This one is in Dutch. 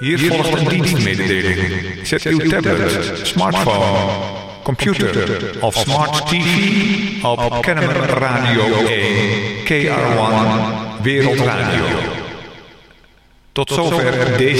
Hier volgt een dienstmededeling. Zet uw tablet, smartphone, computer of smart TV op Kennemer Radio 1, KR1 Wereldradio. Tot zover deze